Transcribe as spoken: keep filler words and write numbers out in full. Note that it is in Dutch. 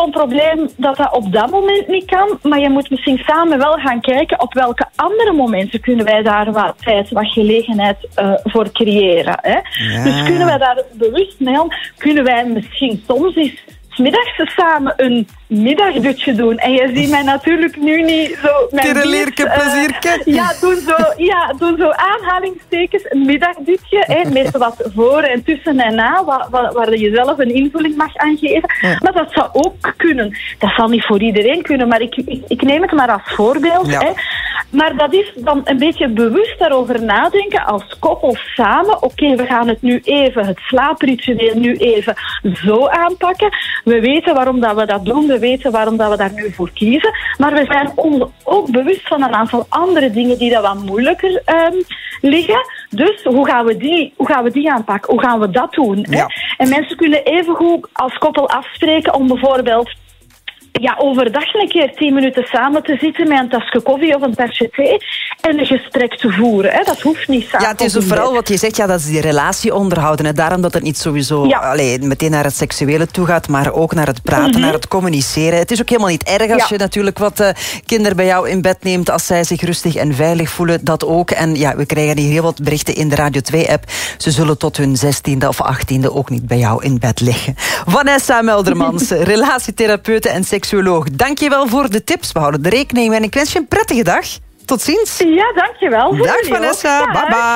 zo'n probleem dat dat op dat moment niet kan, maar je moet misschien samen wel gaan kijken op welke andere momenten kunnen wij daar wat tijd, wat gelegenheid uh, voor creëren. Hè? Ja. Dus kunnen wij daar bewust mee om? Kunnen wij misschien soms eens 's middags samen een middagdutje doen? En je ziet mij natuurlijk nu niet zo... Tirelierke, uh, plezierke. Ja, doen zo, ja, doen zo aanhalingstekens, een middagdutje. Hè, met wat voor en tussen en na, waar, waar, waar je zelf een invulling mag aangeven. Ja. Maar dat zou ook kunnen. Dat zal niet voor iedereen kunnen, maar ik, ik, ik neem het maar als voorbeeld. Ja. Hè. Maar dat is dan een beetje bewust daarover nadenken als koppel samen. Oké, okay, we gaan het nu even, het slaapritueel nu even zo aanpakken. We weten waarom dat we dat doen, we weten waarom dat we daar nu voor kiezen. Maar we zijn ons ook bewust van een aantal andere dingen die dat wat moeilijker um, liggen. Dus hoe gaan we die, hoe gaan we die aanpakken? Hoe gaan we dat doen? Hè? Ja. En mensen kunnen evengoed als koppel afspreken om bijvoorbeeld ja, overdag een keer tien minuten samen te zitten met een tasje koffie of een tasje thee en een gesprek te voeren. Hè. Dat hoeft niet samen. Ja, het is vooral wat je zegt, ja, dat is die relatie onderhouden. En daarom dat het niet sowieso ja. allee, meteen naar het seksuele toe gaat, maar ook naar het praten, mm-hmm. naar het communiceren. Het is ook helemaal niet erg als ja. je natuurlijk wat uh, kinderen bij jou in bed neemt, als zij zich rustig en veilig voelen, dat ook. En ja, we krijgen hier heel wat berichten in de Radio twee-app. Ze zullen tot hun zestiende of achttiende ook niet bij jou in bed liggen. Vanessa Meldermans, relatietherapeute en seksuoloog. Dank je wel voor de tips. We houden de rekening mee en ik wens je een prettige dag. Tot ziens. Ja, dank je wel. Dag Vanessa. Bye bye.